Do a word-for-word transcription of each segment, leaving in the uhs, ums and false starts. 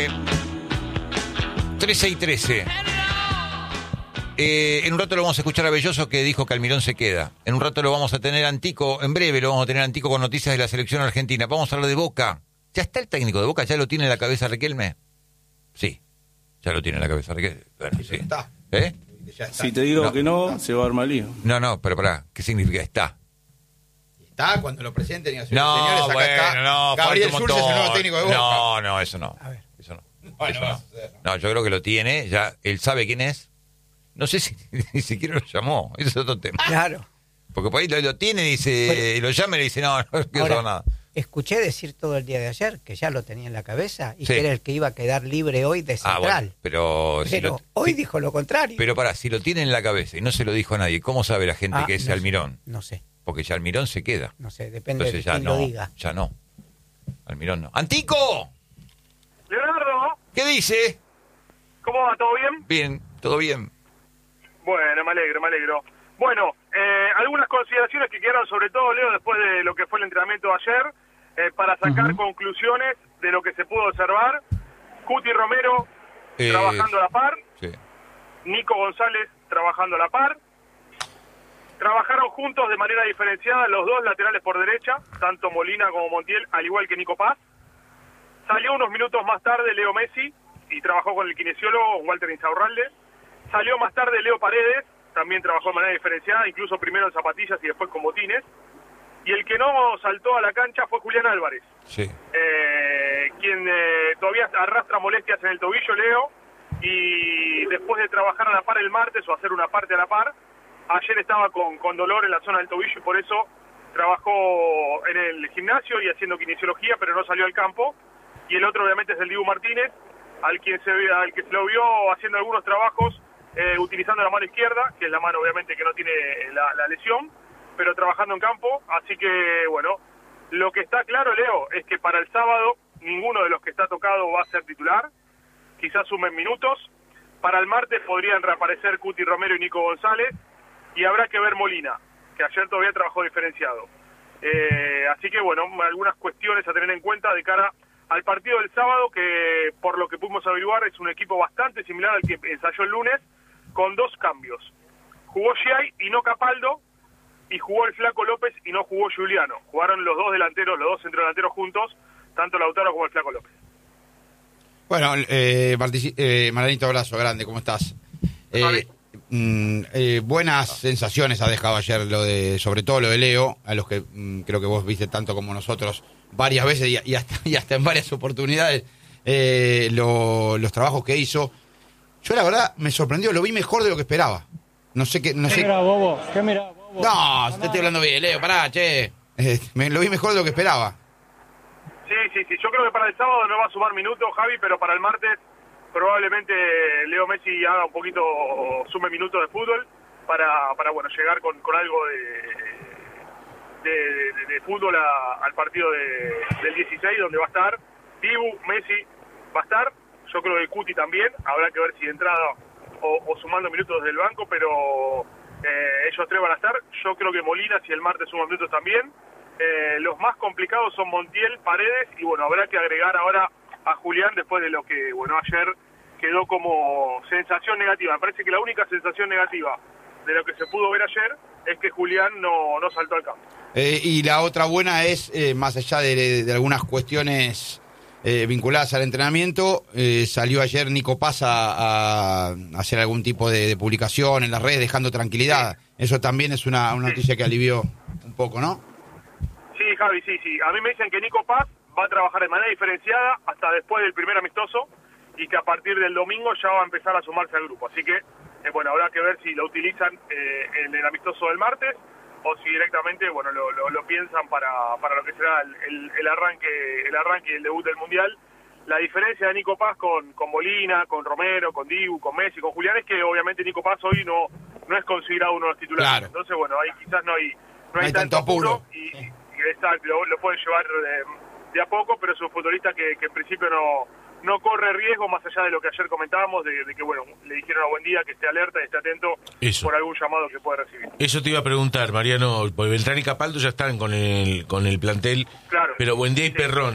trece y trece. Eh, en un rato lo vamos a escuchar a Belloso, que dijo que Almirón se queda. En un rato lo vamos a tener a Antico, en breve lo vamos a tener a Antico con noticias de la selección argentina. Vamos a hablar de Boca. ¿Ya está el técnico de Boca? ¿Ya lo tiene en la cabeza Riquelme? Sí, ya lo tiene en la cabeza Riquelme. Bueno, sí. Está. ¿Eh? Ya está. Si te digo No. que no, se va a armar lío. No, no, pero pará, ¿qué significa está? Está cuando lo presenten y así, No, señores, acá bueno, está no. Gabriel falta un Schulz es el nuevo montón. técnico de Boca. No, no, eso no. A ver. Eso no. Bueno, Eso va a no. suceder. No, yo creo que lo tiene, ya él sabe quién es. No sé si ni siquiera lo llamó, ese es otro tema. Claro. Porque por ahí lo, lo tiene, dice, lo llama y le dice, no, no quiero Ahora, saber nada. escuché decir todo el día de ayer que ya lo tenía en la cabeza y Sí. que era el que iba a quedar libre hoy de Ah, central. bueno, pero... si Pero lo- hoy sí, dijo lo contrario. Pero pará, si lo tiene en la cabeza y no se lo dijo a nadie, ¿cómo sabe la gente Ah, que es no sé, Almirón? No sé, Porque ya Almirón se queda. no sé, depende Entonces de ya quién no, lo diga. ya no. Almirón no. ¡Antico! Leonardo, ¿Qué dice? ¿cómo va? ¿Todo bien? Bien, todo bien. Bueno, me alegro, me alegro. Bueno, eh, algunas consideraciones que quedaron sobre todo, Leo, después de lo que fue el entrenamiento de ayer, eh, para sacar Ujú. conclusiones de lo que se pudo observar. Cuti Romero Eh, trabajando a la par, Sí. Nico González trabajando a la par. Trabajaron juntos de manera diferenciada los dos laterales por derecha, tanto Molina como Montiel, al igual que Nico Paz. Salió unos minutos más tarde Leo Messi y trabajó con el kinesiólogo Walter Insaurralde. Salió más tarde Leo Paredes, también trabajó de manera diferenciada, incluso primero en zapatillas y después con botines. Y el que no saltó a la cancha fue Julián Álvarez, Sí. eh, quien eh, todavía arrastra molestias en el tobillo, Leo, y después de trabajar a la par el martes o hacer una parte a la par, ayer estaba con, con dolor en la zona del tobillo y por eso trabajó en el gimnasio y haciendo kinesiología, pero no salió al campo. Y el otro obviamente es el Dibu Martínez, al quien se ve- al que se lo vio haciendo algunos trabajos eh, utilizando la mano izquierda, que es la mano obviamente que no tiene la, la lesión, pero trabajando en campo. Así que bueno, lo que está claro, Leo, es que para el sábado ninguno de los que está tocado va a ser titular, quizás sumen minutos. Para el martes podrían reaparecer Cuti Romero y Nico González, y habrá que ver Molina, que ayer todavía trabajó diferenciado. Eh, así que bueno, algunas cuestiones a tener en cuenta de cara al partido del sábado, que por lo que pudimos averiguar es un equipo bastante similar al que ensayó el lunes, con dos cambios. Jugó Giai y no Capaldo, y jugó el Flaco López y no jugó Juliano. Jugaron los dos delanteros, los dos centrodelanteros juntos, tanto Lautaro como el Flaco López. Bueno, eh, Martici- eh, Maranito, abrazo grande, ¿cómo estás? Eh, Vale. mm, eh, buenas sensaciones ha dejado ayer lo de, sobre todo lo de Leo, a los que mm, creo que vos viste tanto como nosotros varias veces y, y, hasta, y hasta en varias oportunidades eh, lo- los trabajos que hizo. Yo la verdad me sorprendió, lo vi mejor de lo que esperaba. No sé qué, no sé. ¿Qué mirá, bobo? ¿Qué mirá, bobo? No, te estoy hablando bien, Leo, pará, che. Eh, me, lo vi mejor de lo que esperaba. Sí, sí, sí. Yo creo que para el sábado no va a sumar minutos, Javi, pero para el martes probablemente Leo Messi haga un poquito, sume minutos de fútbol para, para bueno, llegar con, con algo de, de, de, de fútbol a- al partido de, del dieciséis, donde va a estar Dibu, Messi va a estar. Yo creo que Cuti también. Habrá que ver si de entrada o, o sumando minutos desde el banco, pero eh, ellos tres van a estar. Yo creo que Molina, si el martes suma minutos también. Eh, los más complicados son Montiel, Paredes, y bueno, habrá que agregar ahora a Julián después de lo que, bueno, ayer quedó como sensación negativa. Me parece que la única sensación negativa de lo que se pudo ver ayer es que Julián no, no saltó al campo. Eh, y la otra buena es, eh, más allá de, de algunas cuestiones eh, vinculadas al entrenamiento, eh, salió ayer Nico Paz a, a hacer algún tipo de, de publicación en las redes, dejando tranquilidad. Eso también es una, una noticia que alivió un poco, ¿no? Sí, Javi, sí, sí. A mí me dicen que Nico Paz va a trabajar de manera diferenciada hasta después del primer amistoso y que a partir del domingo ya va a empezar a sumarse al grupo. Así que, eh, bueno, habrá que ver si lo utilizan eh, en el amistoso del martes o si directamente, bueno, lo, lo, lo piensan para, para lo que será el, el, el arranque el arranque y el debut del Mundial. La diferencia de Nico Paz con, con Molina, con Romero, con Dibu, con Messi, con Julián es que obviamente Nico Paz hoy no, no es considerado uno de los titulares. Claro. Entonces, bueno, ahí quizás no hay, no No hay, hay tanto tanto apuro. apuro y, y exacto, lo, lo puede llevar de, de a poco, pero es un futbolista que, que en principio no, no corre riesgo, más allá de lo que ayer comentábamos, de, de que, bueno, le dijeron a buen día que esté alerta y esté atento Eso. por algún llamado que pueda recibir. Eso te iba a preguntar, Mariano, porque Beltrán y Capaldo ya están con el con el plantel, Claro. pero Buendía y Sí. Perrone,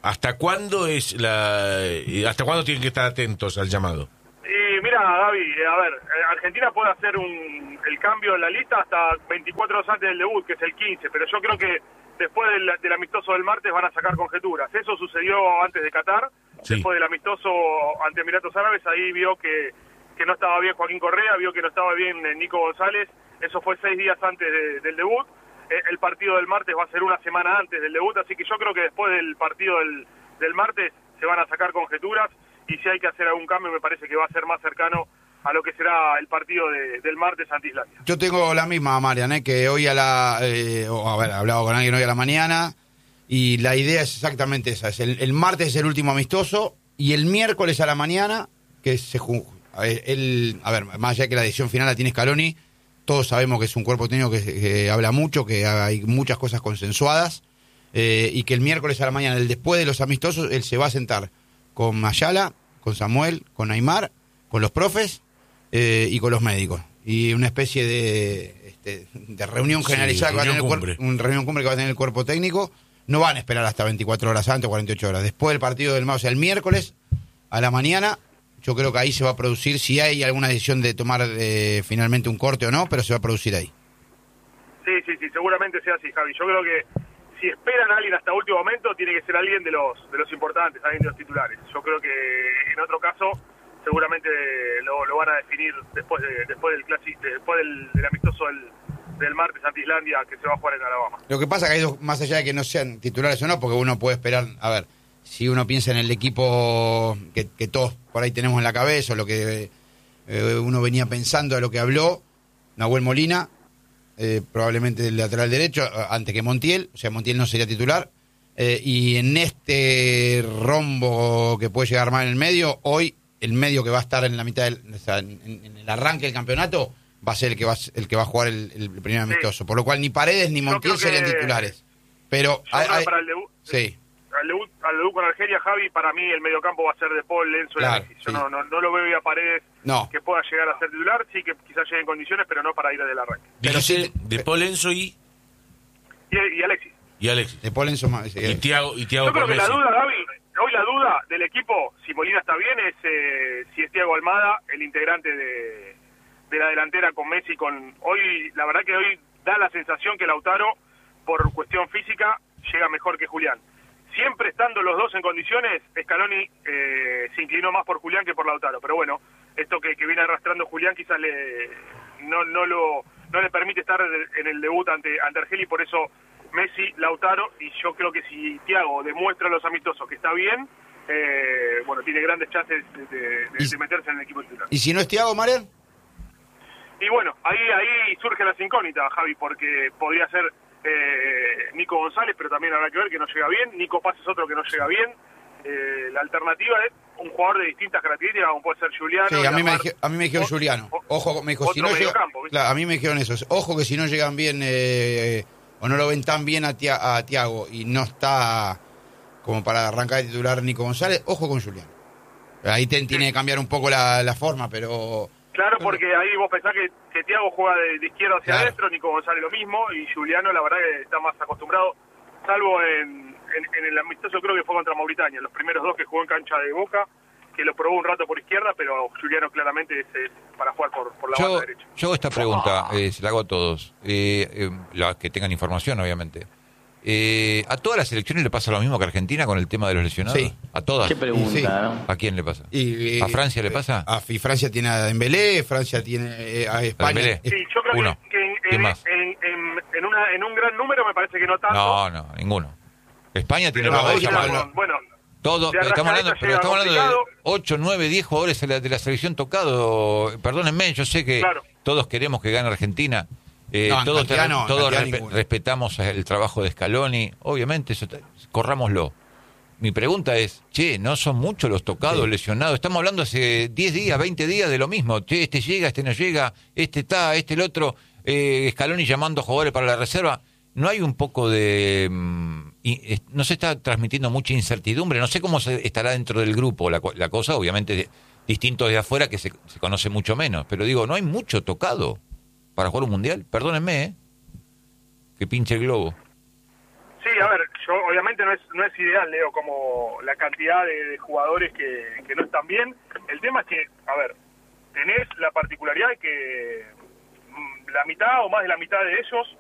¿Hasta cuándo es la, hasta cuándo tienen que estar atentos al llamado? Y mira, Gaby, a ver, Argentina puede hacer un, el cambio en la lista hasta veinticuatro horas antes del debut, que es el quince, pero yo creo que después del, del amistoso del martes van a sacar conjeturas. Eso sucedió antes de Qatar, sí. Después del amistoso ante Emiratos Árabes, ahí vio que, que no estaba bien Joaquín Correa, vio que no estaba bien Nico González, eso fue seis días antes de, del debut. El partido del martes va a ser una semana antes del debut, así que yo creo que después del partido del, del martes se van a sacar conjeturas, y si hay que hacer algún cambio me parece que va a ser más cercano a lo que será el partido de, del martes ante Islandia. Yo tengo la misma, Marian, ¿eh? que hoy a la... Eh, o, a ver, he hablado con alguien hoy a la mañana, y la idea es exactamente esa. Es el, el martes es el último amistoso, y el miércoles a la mañana, que se a ver, el, a ver, más allá que la decisión final la tiene Scaloni, todos sabemos que es un cuerpo técnico que, que habla mucho, que hay muchas cosas consensuadas, eh, y que el miércoles a la mañana, el después de los amistosos, él se va a sentar con Ayala, con Samuel, con Aymar, con los profes eh, y con los médicos. Y una especie de, este, de reunión generalizada, sí, que va a tener el cumbre. cuerpo, una reunión cumbre que va a tener el cuerpo técnico. No van a esperar hasta veinticuatro horas antes o cuarenta y ocho horas. Después del partido del Mao, o sea, el miércoles a la mañana, yo creo que ahí se va a producir, si hay alguna decisión de tomar eh, finalmente un corte o no, pero se va a producir ahí. Sí, sí, sí, seguramente sea así, Javi. Yo creo que si esperan a alguien hasta último momento, tiene que ser alguien de los de los importantes, alguien de los titulares. Yo creo que en otro caso seguramente lo, lo van a definir después de, después del clásico, después del, del amistoso del, del martes ante Islandia, que se va a jugar en Alabama. Lo que pasa es que hay dos, más allá de que no sean titulares o no, porque uno puede esperar, a ver, si uno piensa en el equipo que, que todos por ahí tenemos en la cabeza, o lo que eh, uno venía pensando, de lo que habló Nahuel Molina, eh, probablemente el lateral derecho, antes que Montiel, o sea, Montiel no sería titular, eh, y en este rombo que puede llegar más en el medio, hoy el medio que va a estar en la mitad del, o sea, en, en el arranque del campeonato va a ser el que va el que va a jugar el, el primer amistoso, sí. Por lo cual ni Paredes ni Montiel serían titulares, pero hay, hay, para el debut, sí. Al debut, al debut con Argelia, Javi, para mí el mediocampo va a ser de Paul, Lenzo y claro, Alexis. Yo sí. no, no, no lo veo a Paredes no. que pueda llegar a ser titular, sí que quizás llegue en condiciones, pero no para ir desde el arranque. Pero sí, de Paul, Lenzo y... y... Y Alexis. Y Alexis. De Paul, Lenzo más... Y Thiago, y Thiago Yo creo que Messi. la duda, Gaby, hoy la duda del equipo, si Molina está bien, es eh, si es Thiago Almada, el integrante de, de la delantera con Messi. Con hoy, la verdad que hoy da la sensación que Lautaro, por cuestión física, llega mejor que Julián. Siempre estando los dos en condiciones, Scaloni eh, se inclinó más por Julián que por Lautaro. Pero bueno, esto que, que viene arrastrando Julián quizás le no no lo no le permite estar en el debut ante, ante Argelia, y por eso Messi, Lautaro, y yo creo que si Thiago demuestra a los amistosos que está bien, eh, bueno, tiene grandes chances de, de, de, de meterse en el equipo titular. ¿Y si no es Thiago, Marian? Y bueno, ahí ahí surge las incógnitas, Javi, porque podría ser eh, Nico González, pero también habrá que ver que no llega bien. Nico Paz es otro que no llega bien. Eh, la alternativa es un jugador de distintas características, como puede ser Juliano. Sí, a mí, me dije, a mí me dijeron Juliano. Ojo, me dijo, si no llega, claro, a mí me dijeron eso. Ojo que si no llegan bien eh, o no lo ven tan bien a, tia, a Thiago y no está como para arrancar de titular Nico González, ojo con Juliano. Ahí te, tiene que cambiar un poco la, la forma, pero... Claro, porque ahí vos pensás que, que Thiago juega de, de izquierda hacia claro. adentro, Nico González lo mismo, y Juliano la verdad que está más acostumbrado, salvo en, en, en el amistoso, creo que fue contra Mauritania, los primeros dos que jugó en cancha de Boca, que lo probó un rato por izquierda, pero Juliano claramente es, es para jugar por, por la yo, banda derecha. Yo hago esta pregunta, eh, se la hago a todos, eh, eh, los que tengan información obviamente. Eh, ¿A todas las selecciones le pasa lo mismo que a Argentina con el tema de los lesionados? Sí. ¿A todas? ¿Qué pregunta? Sí. ¿No? ¿A quién le pasa? Y, ¿A Francia le pasa? A, y Francia tiene a Dembélé, Francia tiene eh, a España. Dembélé. Sí, yo creo Uno. que, que en, ¿Quién en, más? en, en, en, una, en un gran número me parece que no tanto. No, no, ninguno. España tiene pero una hoy banda no, llamada- no. bueno, Todo, de estamos hablando, Arrascaeta pero llega estamos hablando de complicado. ocho, nueve, diez jugadores de la, de la selección tocado. Perdónenme, yo sé que Claro. todos queremos que gane Argentina. Eh, No, en todos cantidad no, en todos cantidad respe- ninguno. respetamos el trabajo de Scaloni. Obviamente, eso, corrámoslo. Mi pregunta es, che, ¿no son muchos los tocados, Sí. lesionados? Estamos hablando hace diez días, veinte días de lo mismo. Che, este llega, este no llega, este está, este el otro. Eh, Scaloni llamando a jugadores para la reserva. ¿No hay un poco de... mm, y, eh, no se está transmitiendo mucha incertidumbre? No sé cómo se estará dentro del grupo la, co- la cosa, obviamente de- distinto de afuera que se, se conoce mucho menos. Pero digo, ¿no hay mucho tocado para jugar un mundial? Perdónenme, ¿eh? Que pinche el globo. sí, a ver, yo obviamente no es no es ideal, Leo, como la cantidad de, de jugadores que, que no están bien. El tema es que, a ver, tenés la particularidad de que mm, la mitad o más de la mitad de ellos